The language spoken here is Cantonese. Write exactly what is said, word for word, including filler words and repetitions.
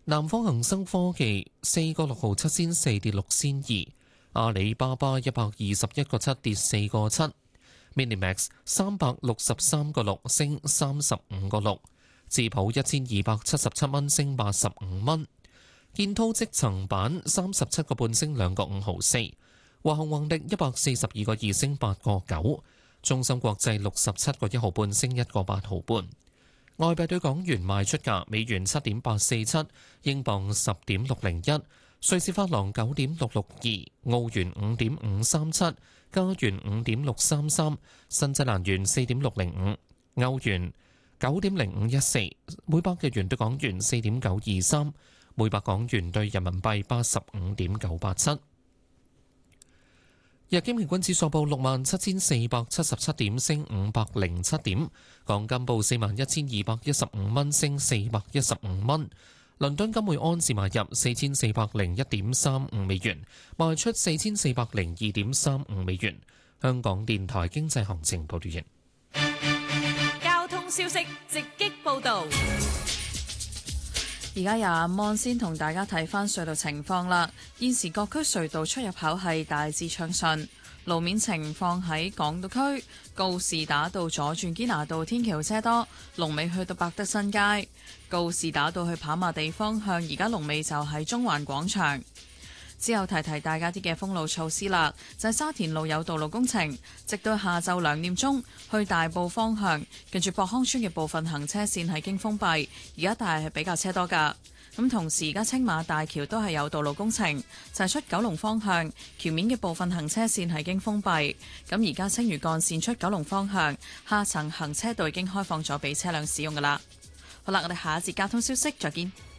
南方恒生科技四個六毫七仙四跌六仙二，阿里巴巴一百二十一個七跌四個七，Minimax 三百六十三個六升三十五個六，智普一千二百七十七蚊升八十五蚊，建滔積層板三十七個半升兩個五毫四，華虹宏力一百四十二個二升八個九，中芯國際六十七個一毫半升一個八毫半。外幣對港元賣出價：美元七點八四七，英鎊十點六零一，瑞士法郎九點六六二，澳元五點五三七，加元五點六三三，新西蘭元四點六零五，歐元九點零五一四，每百日元對港元四點九二三，每百港元對人民幣八十五點九八七。日經平均指數報六萬七千四百七十七點，升五百零七點。港金報四萬一千二百一十五蚊，升四百一十五蚊。倫敦金每安士買入四千四百零一點三五美元，賣出四千四百零二點三五美元。香港電台經濟行情報道完。 交通消息直擊報導。 而家由阿芒先同大家睇翻隧道情況啦。現時各區隧道出入口係大致暢順，路面情況喺港島區告士打道左轉堅拿道天橋車多，龍尾去到百德新街；告士打道去跑馬地方向，而家龍尾就喺中環廣場。之後提提大家啲嘅封路措施啦，就係、是、沙田路有道路工程，直到下晝兩點鐘去大埔方向，近住博康村嘅部分行車線係經封閉，而家但係比較車多㗎。咁同時而家青馬大橋都係有道路工程，就係、是、出九龍方向橋面嘅部分行車線係經封閉。咁而家青嶼幹線出九龍方向下層行車道已經開放咗俾車輛使用㗎啦。好啦，我哋下一節交通消息再見。